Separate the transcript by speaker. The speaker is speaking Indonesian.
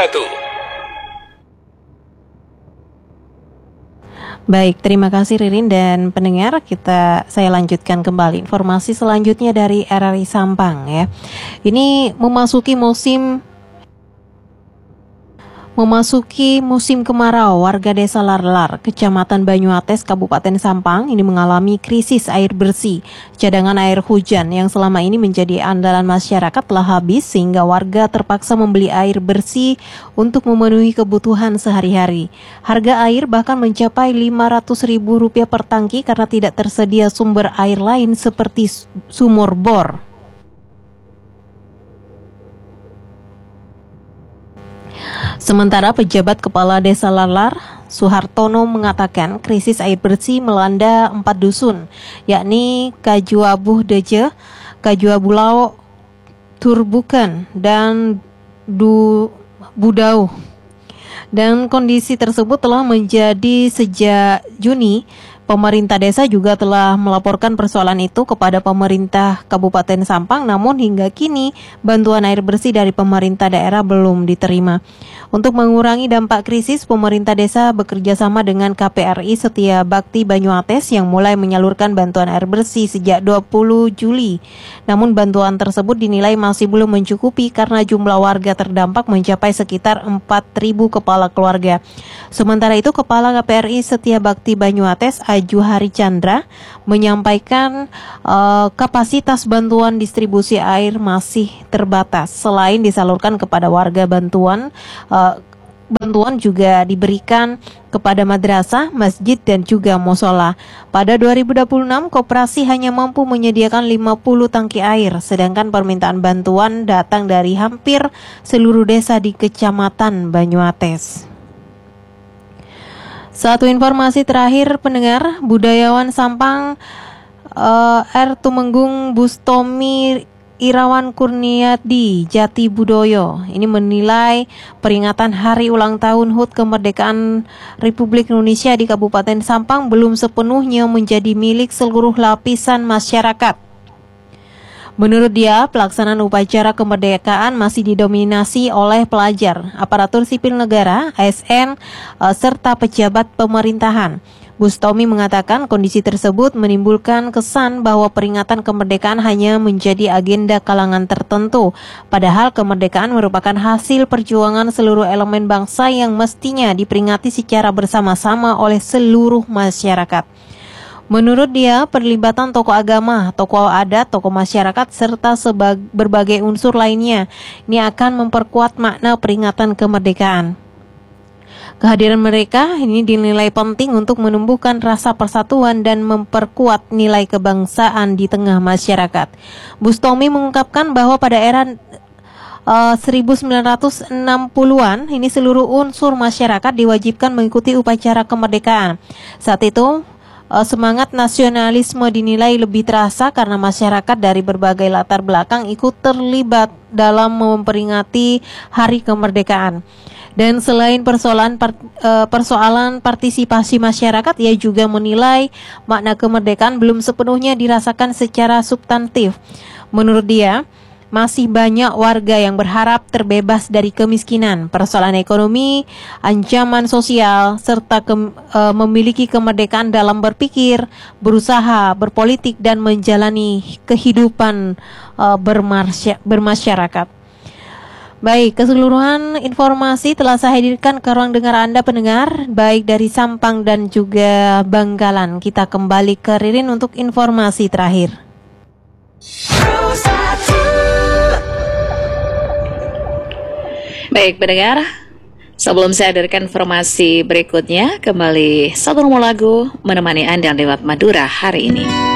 Speaker 1: Baik, terima kasih Ririn dan pendengar. Saya lanjutkan kembali informasi selanjutnya dari RRI Sampang ya. Ini memasuki musim kemarau, warga Desa Larlar, Kecamatan Banyuates, Kabupaten Sampang ini mengalami krisis air bersih. Cadangan air hujan yang selama ini menjadi andalan masyarakat telah habis sehingga warga terpaksa membeli air bersih untuk memenuhi kebutuhan sehari-hari. Harga air bahkan mencapai Rp500.000 per tangki karena tidak tersedia sumber air lain seperti sumur bor. Sementara pejabat Kepala Desa Larlar, Suhartono mengatakan krisis air bersih melanda 4 dusun, yakni Kajuabuh Deje, Kajuabuh Lao, Turbukan, dan Budau. Dan kondisi tersebut telah menjadi sejak Juni. Pemerintah desa juga telah melaporkan persoalan itu kepada pemerintah Kabupaten Sampang, namun hingga kini bantuan air bersih dari pemerintah daerah belum diterima. Untuk mengurangi dampak krisis, pemerintah desa bekerja sama dengan KPRI Setia Bakti Banyuates yang mulai menyalurkan bantuan air bersih sejak 20 Juli. Namun bantuan tersebut dinilai masih belum mencukupi karena jumlah warga terdampak mencapai sekitar 4.000 kepala keluarga. Sementara itu, Kepala KPRI Setia Bakti Banyuates Aju Hari Chandra menyampaikan kapasitas bantuan distribusi air masih terbatas. Selain disalurkan kepada warga, bantuan juga diberikan kepada madrasah, masjid, dan juga musola. Pada 2026, koperasi hanya mampu menyediakan 50 tangki air, sedangkan permintaan bantuan datang dari hampir seluruh desa di Kecamatan Banyuates. Satu informasi terakhir pendengar, budayawan Sampang R. Tumenggung Bustomi Irawan Kurniadi Jati Budoyo ini menilai peringatan hari ulang tahun HUT kemerdekaan Republik Indonesia di Kabupaten Sampang belum sepenuhnya menjadi milik seluruh lapisan masyarakat. Menurut dia, pelaksanaan upacara kemerdekaan masih didominasi oleh pelajar, aparatur sipil negara, ASN, serta pejabat pemerintahan. Bustomi mengatakan kondisi tersebut menimbulkan kesan bahwa peringatan kemerdekaan hanya menjadi agenda kalangan tertentu, padahal kemerdekaan merupakan hasil perjuangan seluruh elemen bangsa yang mestinya diperingati secara bersama-sama oleh seluruh masyarakat. Menurut dia, perlibatan tokoh agama, tokoh adat, tokoh masyarakat, serta berbagai unsur lainnya ini akan memperkuat makna peringatan kemerdekaan. Kehadiran mereka ini dinilai penting untuk menumbuhkan rasa persatuan dan memperkuat nilai kebangsaan di tengah masyarakat. Bustomi mengungkapkan bahwa pada era 1960-an ini seluruh unsur masyarakat diwajibkan mengikuti upacara kemerdekaan. Saat itu semangat nasionalisme dinilai lebih terasa karena masyarakat dari berbagai latar belakang ikut terlibat dalam memperingati hari kemerdekaan. Dan selain persoalan partisipasi masyarakat, ia juga menilai makna kemerdekaan belum sepenuhnya dirasakan secara substantif. Menurut dia, masih banyak warga yang berharap terbebas dari kemiskinan, persoalan ekonomi, ancaman sosial, serta memiliki kemerdekaan dalam berpikir, berusaha, berpolitik, dan menjalani kehidupan bermasyarakat. Baik, keseluruhan informasi telah saya hadirkan ke ruang dengar Anda pendengar, baik dari Sampang dan juga Bangkalan. Kita kembali ke Ririn untuk informasi terakhir.
Speaker 2: Baik pendengar, sebelum saya hadirkan informasi berikutnya, kembali satu nomor lagu menemani Anda lewat Madura hari ini.